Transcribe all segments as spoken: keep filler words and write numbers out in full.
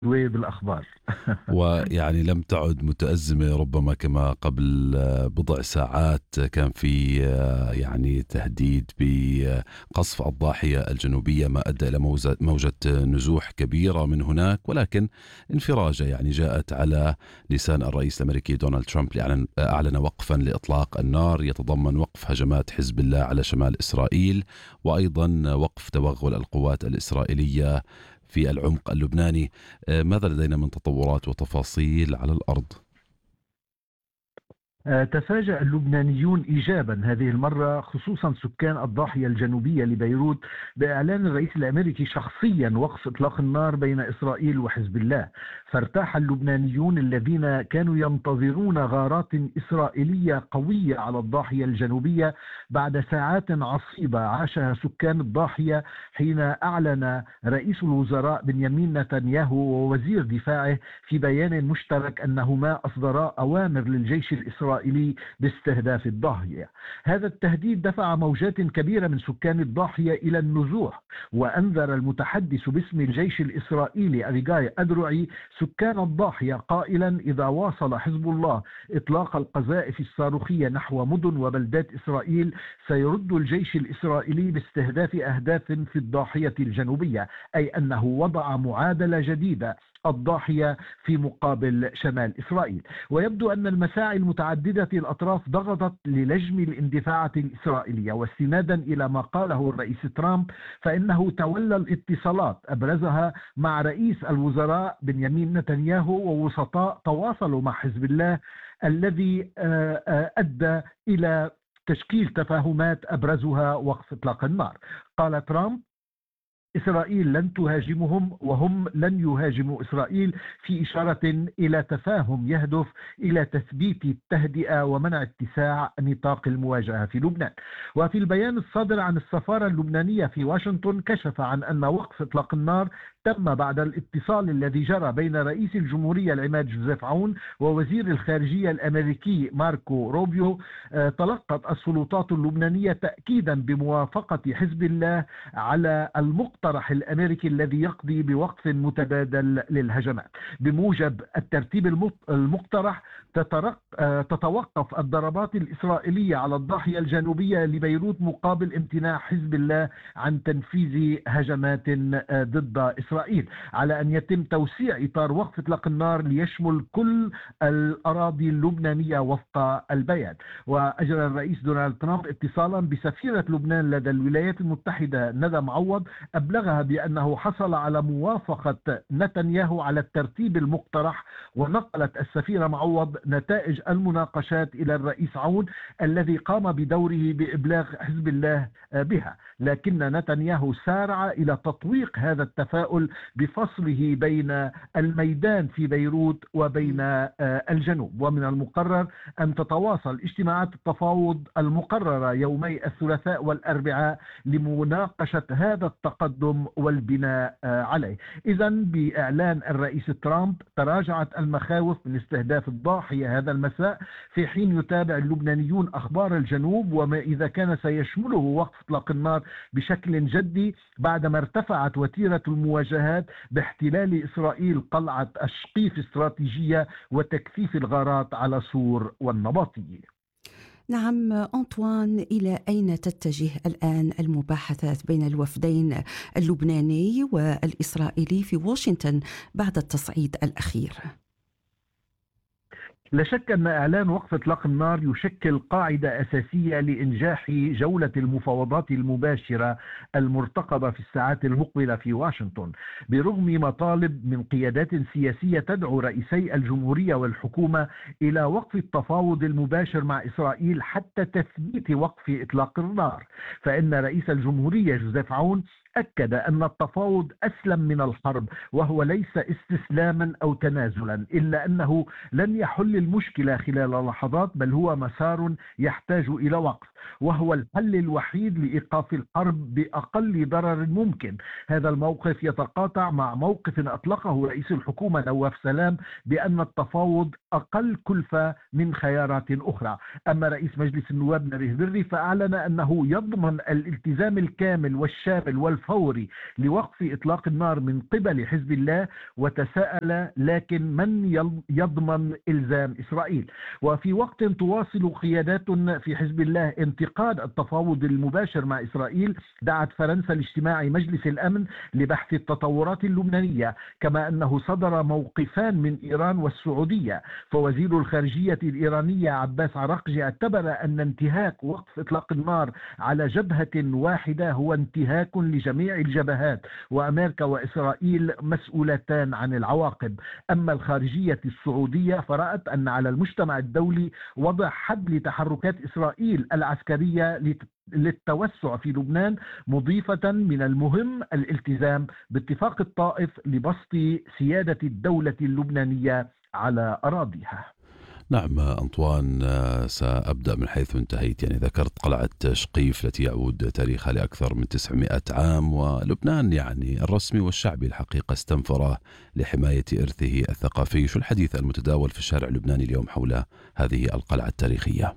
بالأخبار. ويعني لم تعد متأزمة ربما كما قبل آه، بضع ساعات. كان في آه، يعني تهديد بقصف الضاحية الجنوبية، ما أدى إلى موزة- موجة نزوح كبيرة من هناك، ولكن انفراجة يعني جاءت على لسان الرئيس الأمريكي دونالد ترامب، لأعلن أعلن وقفا لإطلاق النار يتضمن وقف هجمات حزب الله على شمال إسرائيل، وأيضا وقف توغل القوات الإسرائيلية في العمق اللبناني. آه، ماذا لدينا من تطورات وتفاصيل على الأرض؟ آه، تفاجأ اللبنانيون إيجابا هذه المرة، خصوصا سكان الضاحية الجنوبية لبيروت، بإعلان الرئيس الأمريكي شخصيا وقف إطلاق النار بين إسرائيل وحزب الله. فارتاح اللبنانيون الذين كانوا ينتظرون غارات إسرائيلية قوية على الضاحية الجنوبية بعد ساعات عصيبة عاشها سكان الضاحية، حين أعلن رئيس الوزراء بنيامين نتنياهو ووزير دفاعه في بيان مشترك أنهما أصدرا أوامر للجيش الإسرائيلي باستهداف الضاحية. هذا التهديد دفع موجات كبيرة من سكان الضاحية إلى النزوح، وأنذر المتحدث باسم الجيش الإسرائيلي أبيجاي أدرعي سكان الضاحية قائلا: إذا واصل حزب الله إطلاق القذائف الصاروخية نحو مدن وبلدات إسرائيل، سيرد الجيش الإسرائيلي باستهداف أهداف في الضاحية الجنوبية، أي أنه وضع معادلة جديدة: الضاحية في مقابل شمال إسرائيل. ويبدو أن المساعي المتعددة الأطراف ضغطت للجم الاندفاعات الإسرائيلية. واستنادا إلى ما قاله الرئيس ترامب، فإنه تولى الاتصالات أبرزها مع رئيس الوزراء بنيامين نتنياهو ووسطاء تواصلوا مع حزب الله، الذي آه، آه، أدى إلى تشكيل تفاهمات أبرزها وقف إطلاق النار. قال ترامب: إسرائيل لن تهاجمهم وهم لن يهاجموا إسرائيل، في إشارة إلى تفاهم يهدف إلى تثبيت التهدئة ومنع اتساع نطاق المواجهة في لبنان. وفي البيان الصادر عن السفارة اللبنانية في واشنطن، كشف عن أن وقف إطلاق النار تم بعد الاتصال الذي جرى بين رئيس الجمهورية العماد جوزيف عون ووزير الخارجية الأمريكي ماركو روبيو. آه، تلقت السلطات اللبنانية تأكيدا بموافقة حزب الله على المقترح الأمريكي الذي يقضي بوقف متبادل للهجمات. بموجب الترتيب المقترح، تترق- آه، تتوقف الضربات الإسرائيلية على الضاحية الجنوبية لبيروت مقابل امتناع حزب الله عن تنفيذ هجمات آه، ضد إسرائيل، على أن يتم توسيع إطار وقف إطلاق النار ليشمل كل الأراضي اللبنانية وفق البيان. وأجرى الرئيس دونالد ترامب اتصالا بسفيرة لبنان لدى الولايات المتحدة ندى معوض، أبلغها بأنه حصل على موافقة نتنياهو على الترتيب المقترح. ونقلت السفيرة معوض نتائج المناقشات إلى الرئيس عون، الذي قام بدوره بإبلاغ حزب الله بها. لكن نتنياهو سارع إلى تطويق هذا التفاؤل بفصله بين الميدان في بيروت وبين آه، الجنوب. ومن المقرر أن تتواصل اجتماعات التفاوض المقررة يومي الثلاثاء والأربعاء لمناقشة هذا التقدم والبناء آه، عليه. إذا بإعلان الرئيس ترامب تراجعت المخاوف من استهداف الضاحية هذا المساء، في حين يتابع اللبنانيون أخبار الجنوب وما إذا كان سيشمله وقف إطلاق النار بشكل جدي، بعدما ارتفعت وتيرة المواجهات باحتلال إسرائيل قلعة الشقيف الاستراتيجية وتكثيف الغارات على سور والنباطية. نعم أنطوان، إلى أين تتجه الآن المباحثات بين الوفدين اللبناني والإسرائيلي في واشنطن بعد التصعيد الأخير؟ لا شك أن إعلان وقف إطلاق النار يشكل قاعدة أساسية لإنجاح جولة المفاوضات المباشرة المرتقبة في الساعات المقبلة في واشنطن، برغم مطالب من قيادات سياسية تدعو رئيسي الجمهورية والحكومة إلى وقف التفاوض المباشر مع إسرائيل حتى تثبيت وقف إطلاق النار. فإن رئيس الجمهورية جوزيف عون أكد أن التفاوض أسلم من الحرب، وهو ليس استسلاما أو تنازلا، إلا أنه لن يحل المشكلة خلال لحظات، بل هو مسار يحتاج إلى وقف، وهو الحل الوحيد لإيقاف الحرب بأقل ضرر ممكن. هذا الموقف يتقاطع مع موقف أطلقه رئيس الحكومة نواف سلام بأن التفاوض أقل كلفة من خيارات أخرى. أما رئيس مجلس النواب نبيه بري فأعلن أنه يضمن الالتزام الكامل والشامل والفوري الفوري لوقف إطلاق النار من قبل حزب الله، وتساءل لكن من يضمن إلزام إسرائيل؟ وفي وقت تواصل قيادات في حزب الله انتقاد التفاوض المباشر مع إسرائيل، دعت فرنسا لاجتماع مجلس الأمن لبحث التطورات اللبنانية، كما أنه صدر موقفان من إيران والسعودية. فوزير الخارجية الإيرانية عباس عراقجي اعتبر أن انتهاك وقف إطلاق النار على جبهة واحدة هو انتهاك لجميع الجبهات، وأمريكا وإسرائيل مسؤولتان عن العواقب. أما الخارجية السعودية فرأت أن على المجتمع الدولي وضع حد لتحركات إسرائيل العسكرية للتوسع في لبنان، مضيفة من المهم الالتزام باتفاق الطائف لبسط سيادة الدولة اللبنانية على أراضيها. نعم أنطوان، سأبدأ من حيث انتهيت. يعني ذكرت قلعة شقيف التي يعود تاريخها لأكثر من تسعمائة عام، ولبنان يعني الرسمي والشعبي الحقيقة استنفره لحماية إرثه الثقافي. شو الحديث المتداول في الشارع اللبناني اليوم حول هذه القلعة التاريخية؟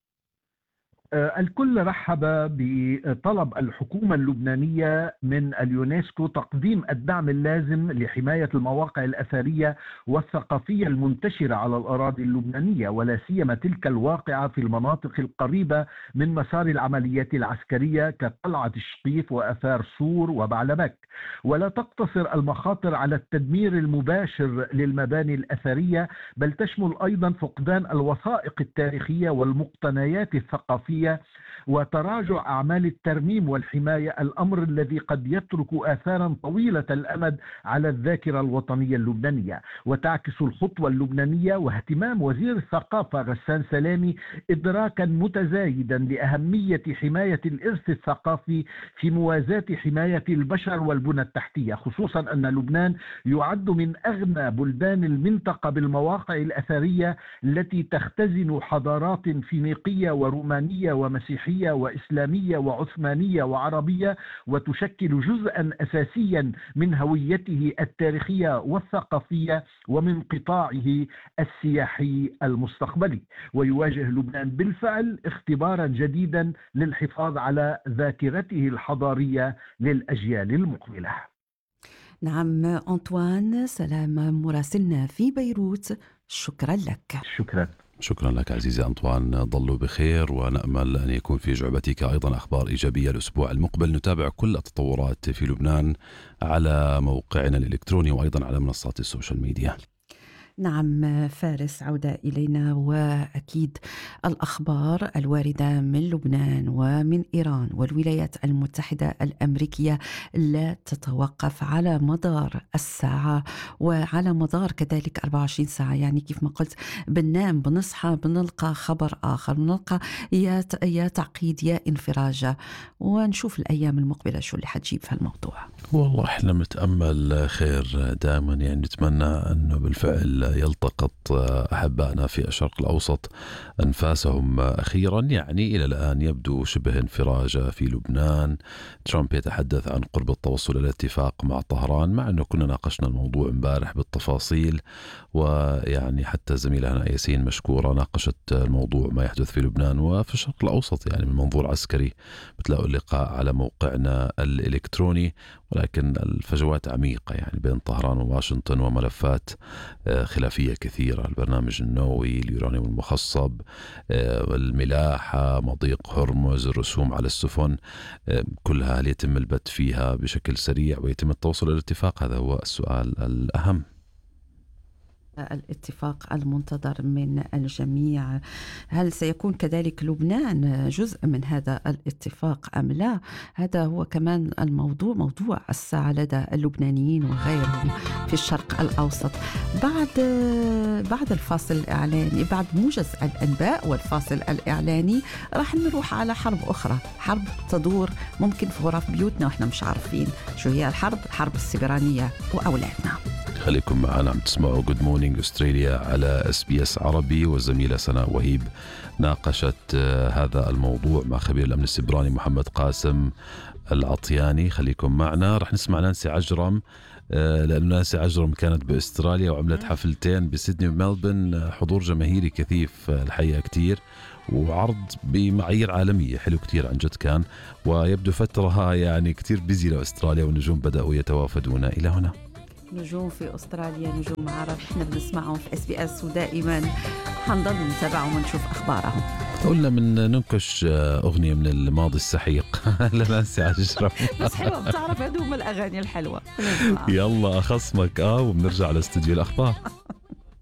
الكل رحب بطلب الحكومة اللبنانية من اليونسكو تقديم الدعم اللازم لحماية المواقع الأثرية والثقافية المنتشرة على الأراضي اللبنانية، ولا سيما تلك الواقعة في المناطق القريبة من مسار العمليات العسكرية كقلعة الشقيف وأثار سور وبعلبك. ولا تقتصر المخاطر على التدمير المباشر للمباني الأثرية، بل تشمل أيضا فقدان الوثائق التاريخية والمقتنيات الثقافية وتراجع أعمال الترميم والحماية، الأمر الذي قد يترك آثارا طويلة الأمد على الذاكرة الوطنية اللبنانية. وتعكس الخطوة اللبنانية واهتمام وزير الثقافة غسان سلامي إدراكا متزايدا لأهمية حماية الإرث الثقافي في موازاة حماية البشر والبنى التحتية، خصوصا أن لبنان يعد من أغنى بلدان المنطقة بالمواقع الأثرية التي تختزن حضارات فينيقية ورومانية ومسيحية وإسلامية وعثمانية وعربية، وتشكل جزءا أساسيا من هويته التاريخية والثقافية ومن قطاعه السياحي المستقبلي. ويواجه لبنان بالفعل اختبارا جديدا للحفاظ على ذاكرته الحضارية للأجيال المقبلة. نعم أنطوان سلام مراسلنا في بيروت، شكرا لك. شكرا. شكرا لك عزيزي أنطوان، ضلوا بخير، ونأمل أن يكون في جعبتك أيضا أخبار إيجابية الأسبوع المقبل. نتابع كل التطورات في لبنان على موقعنا الإلكتروني وأيضا على منصات السوشيال ميديا. نعم فارس، عودة إلينا، وأكيد الأخبار الواردة من لبنان ومن إيران والولايات المتحدة الأمريكية لا تتوقف على مدار الساعة وعلى مدار كذلك أربعة وعشرين ساعة. يعني كيف ما قلت، بننام بنصحى بنلقى خبر آخر، بنلقى يا يا تعقيد يا انفراجة، ونشوف الأيام المقبلة شو اللي حتجيب في الموضوع. والله احنا نتأمل خير دائما، يعني نتمنى أنه بالفعل يلتقط أحبائنا في الشرق الأوسط أنفاسهم أخيرا. يعني إلى الآن يبدو شبه انفراج في لبنان. ترامب يتحدث عن قرب التوصل إلى اتفاق مع طهران، مع أنه كنا ناقشنا الموضوع امبارح بالتفاصيل، ويعني حتى زميلة هنا ياسين مشكورة ناقشت الموضوع ما يحدث في لبنان وفي الشرق الأوسط يعني من منظور عسكري. بتلاقوا اللقاء على موقعنا الإلكتروني، ولكن الفجوات عميقة يعني بين طهران وواشنطن، وملفات خلافية كثيرة: البرنامج النووي، اليورانيوم المخصب، الملاحة، مضيق هرمز، الرسوم على السفن، كلها هل يتم البت فيها بشكل سريع ويتم التوصل إلى اتفاق؟ هذا هو السؤال الأهم. الاتفاق المنتظر من الجميع، هل سيكون كذلك لبنان جزء من هذا الاتفاق أم لا؟ هذا هو كمان الموضوع، موضوع الساعة لدى اللبنانيين وغيرهم في الشرق الأوسط. بعد بعد الفاصل الإعلاني، بعد موجز الأنباء والفاصل الإعلاني، راح نروح على حرب أخرى، حرب تدور ممكن في غرف بيوتنا وإحنا مش عارفين شو هي الحرب، الحرب السيبرانية وأولادنا. خليكم معنا، عم تسمعوا Good Morning أستراليا على اس بي اس عربي، والزميلة سناء وهيب ناقشت هذا الموضوع مع خبير الأمن السيبراني محمد قاسم العطياني. خليكم معنا. رح نسمع نانسي عجرم، لأن نانسي عجرم كانت بأستراليا وعملت حفلتين بسيدني وملبن، حضور جماهيري كثيف الحقيقة كتير، وعرض بمعايير عالمية حلو كتير عن جد كان. ويبدو فترة يعني كتير بيزي لأستراليا، والنجوم بدأوا يتوافدون إلى هنا. نجوم في أستراليا، نجوم عرب، احنا بنسمعهم في اس بي اس، ودائما حنضل نتابعهم ونشوف أخبارهم. قلنا من ننكش أغنية من الماضي السحيق لنانسي عجرم. بس حلوة، بتعرف هدوم الأغاني الحلوة. يلا أخصمك آه وبنرجع لاستوديو الأخبار.